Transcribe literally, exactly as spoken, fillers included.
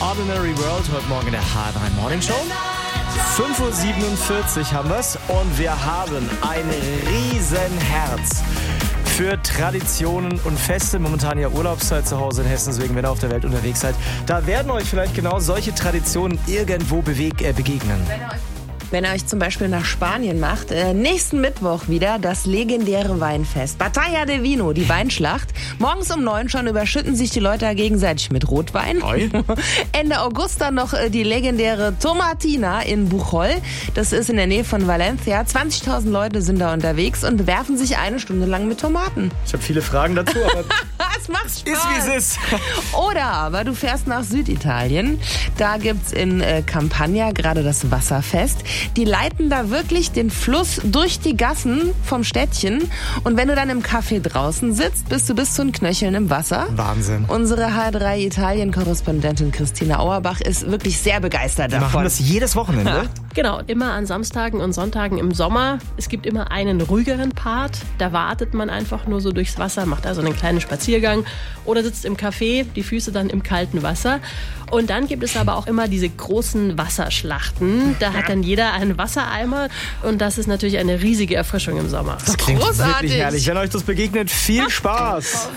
Ordinary World, heute Morgen in der H drei Morning Show. fünf Uhr siebenundvierzig haben wir's und wir haben ein Riesenherz für Traditionen und Feste. Momentan ja Urlaubszeit zu Hause in Hessen, deswegen, wenn ihr auf der Welt unterwegs seid, da werden euch vielleicht genau solche Traditionen irgendwo beweg- äh, begegnen. Wenn ihr euch zum Beispiel nach Spanien macht, äh, nächsten Mittwoch wieder das legendäre Weinfest. Batalla de Vino, die Weinschlacht. Morgens um neun schon überschütten sich die Leute da gegenseitig mit Rotwein. Oi. Ende August dann noch äh, die legendäre Tomatina in Buchol. Das ist in der Nähe von Valencia. zwanzigtausend Leute sind da unterwegs und werfen sich eine Stunde lang mit Tomaten. Ich habe viele Fragen dazu, aber Es macht Spaß. ist wie es ist. Oder aber du fährst nach Süditalien. Da gibt's in äh, Campania gerade das Wasserfest. Die leiten da wirklich den Fluss durch die Gassen vom Städtchen. Und wenn du dann im Café draußen sitzt, bist du bis zu den Knöcheln im Wasser. Wahnsinn. Unsere H drei Italien-Korrespondentin Christina Auerbach ist wirklich sehr begeistert Wir davon. machen das jedes Wochenende. Genau, immer an Samstagen und Sonntagen im Sommer. Es gibt immer einen ruhigeren Part. Da wartet man einfach nur so durchs Wasser, macht also einen kleinen Spaziergang oder sitzt im Café, die Füße dann im kalten Wasser. Und dann gibt es aber auch immer diese großen Wasserschlachten. Da hat dann jeder einen Wassereimer und das ist natürlich eine riesige Erfrischung im Sommer. Das klingt Großartig. wirklich herrlich. Wenn euch das begegnet, viel Spaß.